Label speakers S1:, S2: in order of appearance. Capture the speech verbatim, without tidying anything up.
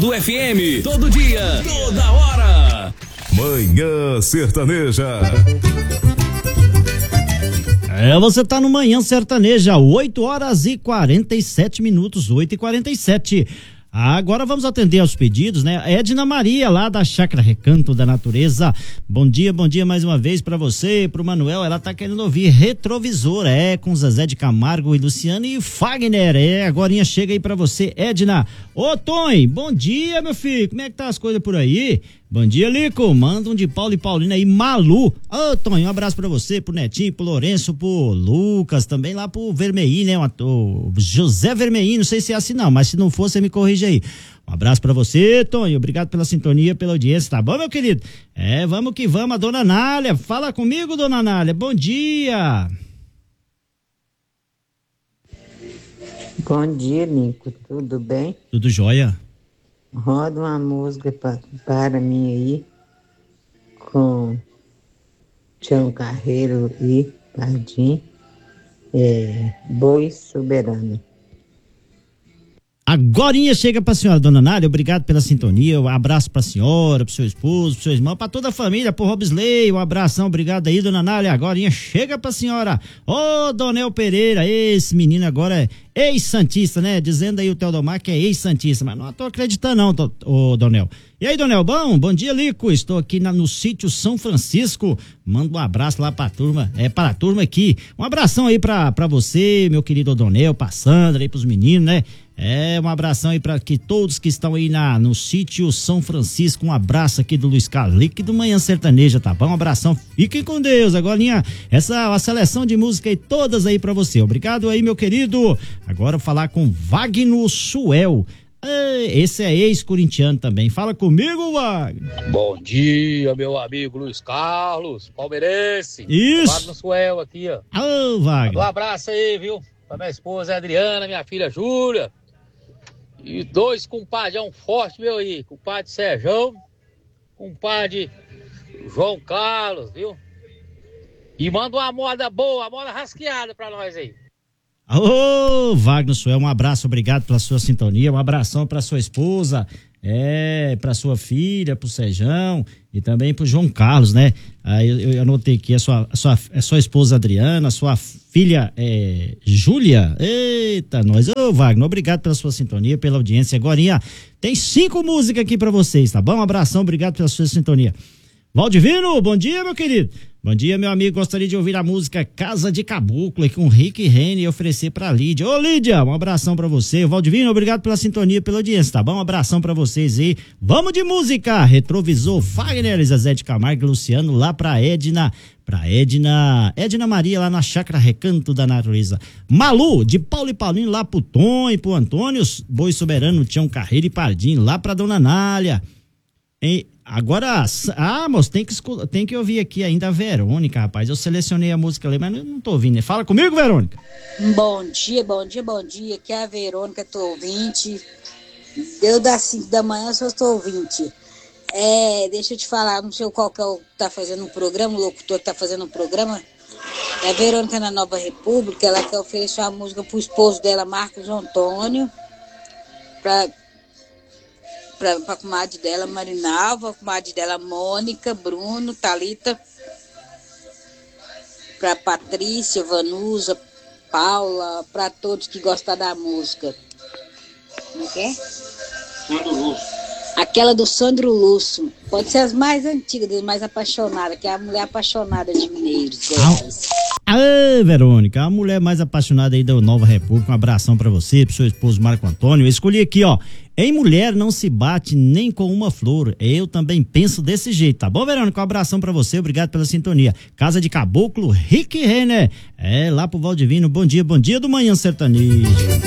S1: Morado F M, todo dia, toda hora.
S2: Manhã Sertaneja.
S3: É, você tá no Manhã Sertaneja, oito horas e quarenta e sete minutos, oito e quarenta e sete. Agora vamos atender aos pedidos, né? Edna Maria, lá da Chácara Recanto da Natureza. Bom dia, bom dia mais uma vez pra você, pro Manuel. Ela tá querendo ouvir Retrovisor, é, com Zezé de Camargo e Luciano e Fagner. É, agorinha chega aí pra você, Edna. Ô, Tom, bom dia, meu filho. Como é que tá as coisas por aí? Bom dia, Lico. Manda um de Paulo e Paulina aí, Malu. Ô, Tonho, um abraço pra você, pro Netinho, pro Lourenço, pro Lucas, também lá pro Vermeim, né? O José Vermeim, não sei se é assim não, mas se não for, você me corrige aí. Um abraço pra você, Tonho. Obrigado pela sintonia, pela audiência, tá bom, meu querido? É, vamos que vamos, a dona Nália. Fala comigo, dona Nália. Bom dia.
S4: Bom dia, Nico. Tudo bem?
S3: Tudo jóia?
S4: Roda uma música pra, para mim aí com Tião Carreiro e Pardim, é, Boi Soberano.
S3: Agorinha chega pra senhora, dona Nália, obrigado pela sintonia, um abraço pra senhora, pro seu esposo, pro seu irmão, pra toda a família, pro Robisley, um abração, obrigado aí, dona Nália. Agorinha chega pra senhora. Ô, Donel Pereira, esse menino agora é ex-santista, né? Dizendo aí o Teodomar que é ex-santista, mas não tô acreditando não, tô, ô, Donel. E aí, Donel, bom? Bom dia, Lico. Estou aqui na, no sítio São Francisco. Manda um abraço lá pra turma, é para a turma aqui. Um abração aí pra, pra você, meu querido Donel, pra Sandra, aí pros meninos, né? É, um abração aí pra que todos que estão aí na, no sítio São Francisco. Um abraço aqui do Luiz Carlique do Manhã Sertaneja, tá bom? Um abração. Fiquem com Deus. Agora, essa a seleção de música aí, todas aí pra você. Obrigado aí, meu querido. Agora falar com Wagner Suel. Esse é ex-corintiano também. Fala comigo, Wagner.
S5: Bom dia, meu amigo Luiz Carlos, palmeirense.
S3: Isso.
S5: Wagner Suel aqui, ó.
S3: Ô, Wagner.
S5: Um abraço aí, viu? Pra minha esposa Adriana, minha filha Júlia. E dois compadrão forte, meu aí. Compadre Serjão, compadre João Carlos, viu? E manda uma moda boa, uma moda rasqueada pra nós aí.
S3: Ô, Wagner Suel, um abraço, obrigado pela sua sintonia, um abração pra sua esposa, é, pra sua filha, pro Sejão e também pro João Carlos, né? Aí eu, eu anotei aqui a sua, a sua, a sua esposa Adriana, a sua filha é, Júlia. Eita, nós. Ô, Wagner, obrigado pela sua sintonia, pela audiência. Agorinha, tem cinco músicas aqui pra vocês, tá bom? Um abração, obrigado pela sua sintonia. Valdivino, bom dia, meu querido. Bom dia, meu amigo. Gostaria de ouvir a música Casa de Caboclo com Rick Rene e oferecer pra Lídia. Ô, Lídia, um abração pra você. Valdivino, obrigado pela sintonia, pela audiência, tá bom? Um abração pra vocês aí. Vamos de música. Retrovisor, Fagner, Zezé de Camargo e Luciano, lá pra Edna, pra Edna, Edna Maria, lá na Chácara Recanto da Natureza. Malu, de Paulo e Paulinho, lá pro Tom e pro Antônio, Boi Soberano, Tião Carreiro e Pardim, lá pra Dona Nália. Hein? Agora, ah, moço, tem que, tem que ouvir aqui ainda a Verônica, rapaz. Eu selecionei a música ali, mas não tô ouvindo. Fala comigo, Verônica.
S6: Bom dia, bom dia, bom dia. Aqui é a Verônica, tô ouvinte. Deu das cinco da manhã, só estou ouvinte. É, deixa eu te falar, não sei qual que é o que tá fazendo um programa, o locutor que tá fazendo um programa. É a Verônica na Nova República, ela quer oferecer uma música pro esposo dela, Marcos Antônio, pra... Pra, pra comadre dela, Marinalva, comadre dela, Mônica, Bruno, Thalita, pra Patrícia, Vanusa, Paula, pra todos que gostam da música. Como é que é?
S5: Sandro Lúcio.
S6: Aquela do Sandro Lúcio. Pode ser as mais antigas, das mais apaixonadas, que é a mulher apaixonada de Mineiros.
S3: Aê, Verônica, a mulher mais apaixonada aí da Nova República. Um abração pra você, pro seu esposo Marco Antônio. Eu escolhi aqui, ó. Em mulher não se bate nem com uma flor. Eu também penso desse jeito, tá bom, Verônica? Um abração pra você, obrigado pela sintonia. Casa de Caboclo, Rick Renner. É, lá pro Valdivino. Bom dia, bom dia do Manhã Sertanejo.